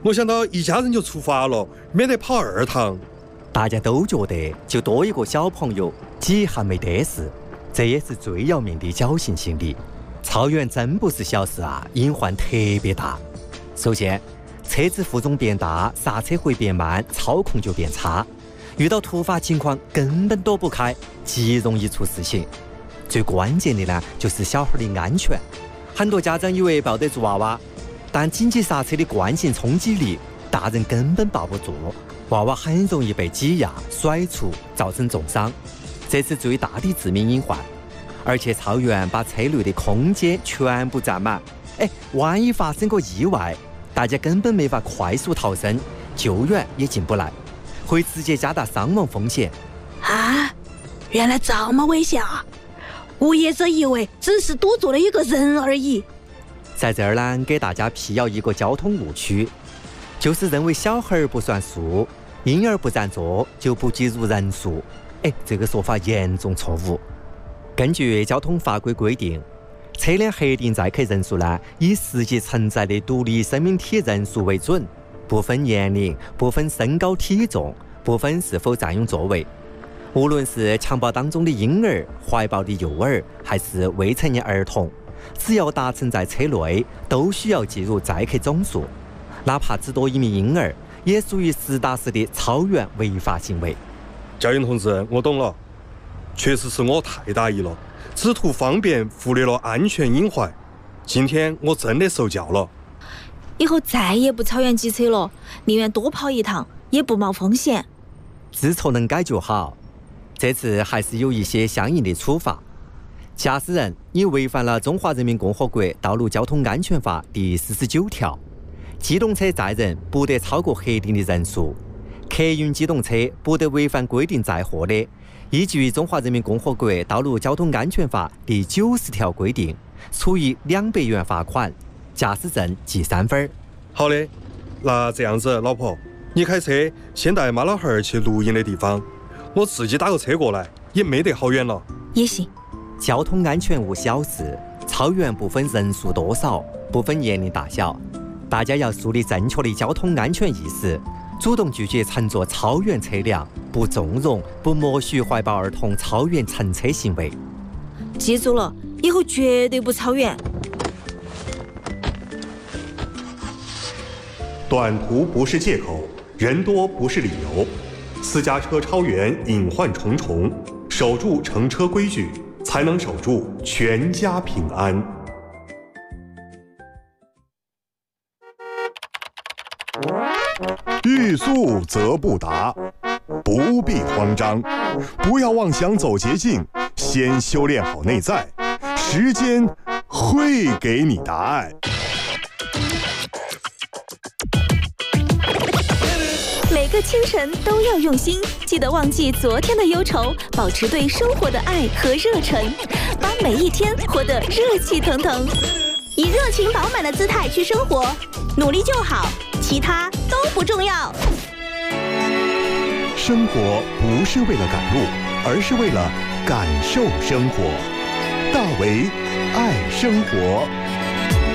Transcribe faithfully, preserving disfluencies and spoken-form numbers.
我想到一家人就出发了，免得跑二趟。 大家都觉得就多一个小朋友，几还没得事，这也是最要命的侥幸心理。超员真不是小事啊，隐患特别大。首先，车子负重变大，刹车会变慢，操控就变差。遇到突发情况根本躲不开，极容易出事情。最关键的呢，就是小孩的安全。很多家长以为抱得住娃娃，但紧急刹车的惯性冲击力，大人根本抱不住，娃娃很容易被挤压、甩出，造成重伤，这是最大的致命隐患。而且超员把车内的空间全部占满，哎，万一发生个意外，大家根本没法快速逃生，救援也进不来，会直接加大伤亡风险。 啊，原来这么危险啊！无业者以为只是堵住了一个人而已。 在这儿呢，给大家辟谣一个交通误区，就是认为小孩不算数，婴儿不占座就不计入人数。哎，这个说法严重错误。根据交通法规规定，车辆核定载客人数呢，以实际承载的独立生命体人数为准，不分年龄，不分身高体重，不分是否占用座位。无论是襁褓当中的婴儿、怀抱的幼儿，还是未成年儿童，只要搭乘在车内，都需要计入载客总数，哪怕只多一名婴儿，也属于实打实的超员违法行为。 教员同志，我懂了，确实是我太大意了，只图方便，忽略了安全隐患。今天我真的受教了， 以后再也不超员机车了，宁愿多跑一趟，也不冒风险。 知错能改就好。这次还是有一些相应的处罚。驾驶人你违反了《中华人民共和国道路交通安全法》第四十九条，机动车载人不得超过核定的人数，客运机动车不得违反规定载货的，依据《中华人民共和国道路交通安全法》第九十条规定，处以两百元罚款，驾驶证记三分。 好的，那这样子，老婆，你开车先带妈老汉儿去露营的地方，我自己打个车过来，也没得好远了。 也行。 交通安全无小事，超员不分人数多少，不分年龄大小，大家要树立正确的交通安全意识，主动拒绝乘坐超员车辆，不纵容、不默许怀抱儿童超员乘车行为。 记住了，以后绝对不超员。 短途不是借口，人多不是理由。私家车超员隐患重重，守住乘车规矩，才能守住全家平安。 欲速则不达，不必慌张，不要妄想走捷径，先修炼好内在，时间会给你答案。 每个清晨都要用心，记得忘记昨天的忧愁，保持对生活的爱和热忱，把每一天活得热气腾腾，以热情饱满的姿态去生活，努力就好，其他都不重要。 生活不是为了赶路，而是为了感受生活。大为爱生活。